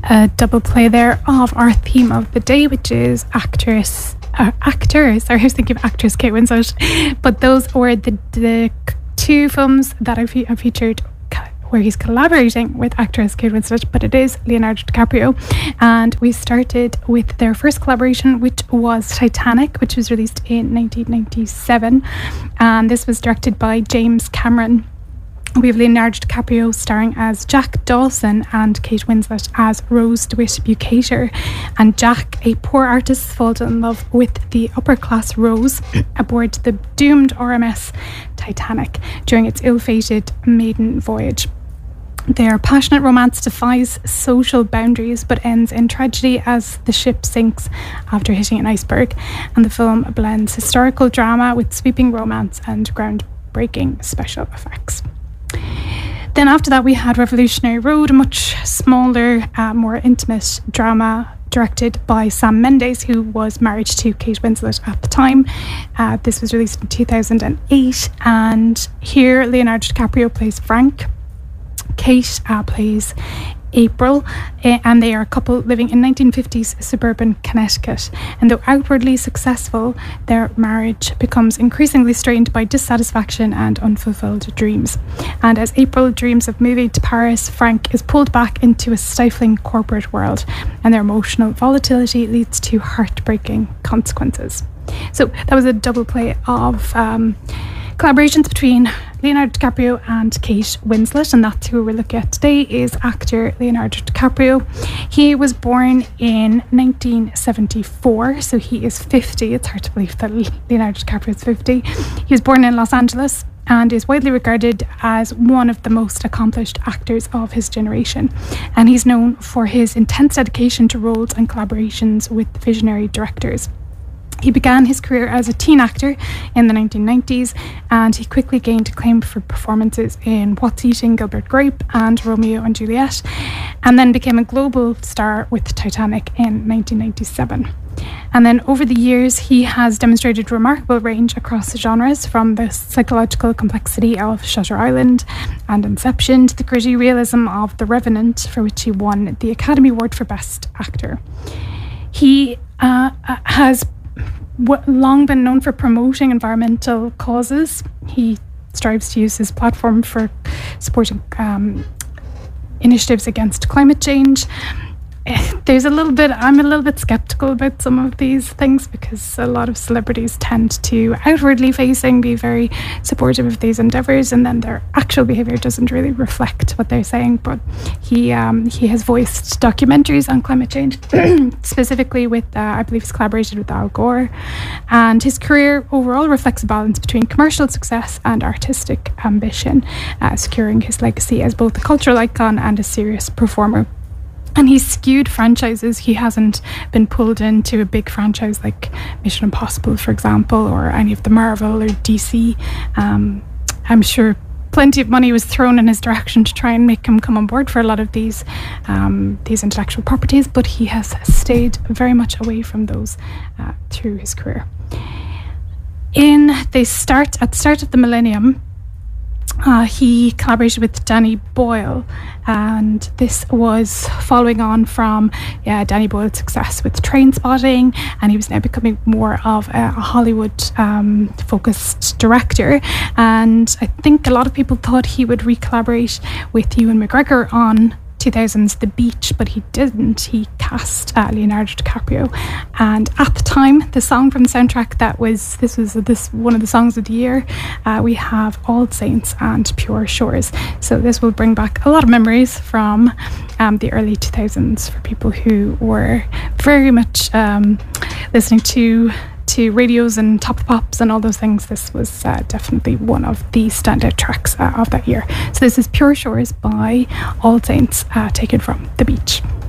a double play there of our theme of the day, which is actors. I was thinking of actress Kate Winslet, but those were the two films that I featured where he's collaborating with actress Kate Winslet, but it is Leonardo DiCaprio. And we started with their first collaboration, which was Titanic, which was released in 1997, and this was directed by James Cameron. We have Leonardo DiCaprio starring as Jack Dawson and Kate Winslet as Rose DeWitt Bukater. And Jack, a poor artist, falls in love with the upper-class Rose aboard the doomed RMS Titanic during its ill-fated maiden voyage. Their passionate romance defies social boundaries but ends in tragedy as the ship sinks after hitting an iceberg. And the film blends historical drama with sweeping romance and groundbreaking special effects. Then after that we had Revolutionary Road, a much smaller, more intimate drama directed by Sam Mendes, who was married to Kate Winslet at the time. This was released in 2008, and here Leonardo DiCaprio plays Frank. Kate plays April, and they are a couple living in 1950s suburban Connecticut. And though outwardly successful, their marriage becomes increasingly strained by dissatisfaction and unfulfilled dreams. And as April dreams of moving to Paris, Frank is pulled back into a stifling corporate world, and their emotional volatility leads to heartbreaking consequences. So that was a double play of collaborations between Leonardo DiCaprio and Kate Winslet, and that's who we're looking at today is actor Leonardo DiCaprio. He was born in 1974, so he is 50. It's hard to believe that Leonardo DiCaprio is 50. He was born in Los Angeles and is widely regarded as one of the most accomplished actors of his generation. And he's known for his intense dedication to roles and collaborations with visionary directors. He began his career as a teen actor in the 1990s, and he quickly gained acclaim for performances in What's Eating Gilbert Grape and Romeo and Juliet, and then became a global star with Titanic in 1997. And then over the years, he has demonstrated remarkable range across genres, from the psychological complexity of Shutter Island and Inception to the gritty realism of The Revenant, for which he won the Academy Award for Best Actor. He has long been known for promoting environmental causes. He strives to use his platform for supporting initiatives against climate change. I'm a little bit skeptical about some of these things, because a lot of celebrities tend to outwardly facing be very supportive of these endeavours, and then their actual behaviour doesn't really reflect what they're saying. But he has voiced documentaries on climate change, specifically with, I believe he's collaborated with Al Gore, and his career overall reflects a balance between commercial success and artistic ambition, securing his legacy as both a cultural icon and a serious performer. And he's skewed franchises. He hasn't been pulled into a big franchise like Mission Impossible, for example, or any of the Marvel or DC. I'm sure plenty of money was thrown in his direction to try and make him come on board for a lot of these intellectual properties, but he has stayed very much away from those through his career. At the start of the millennium, he collaborated with Danny Boyle, and this was following on from Danny Boyle's success with Trainspotting, and he was now becoming more of a Hollywood focused director. And I think a lot of people thought he would re-collaborate with Ewan McGregor on 2000's The Beach, but he didn't. He cast Leonardo DiCaprio, and at the time, the song from the soundtrack this was one of the songs of the year. We have All Saints and Pure Shores. So this will bring back a lot of memories from the early 2000s for people who were very much listening to radios and Top of Pops and all those things. This was definitely one of the standout tracks of that year. So this is Pure Shores by All Saints, taken from The Beach.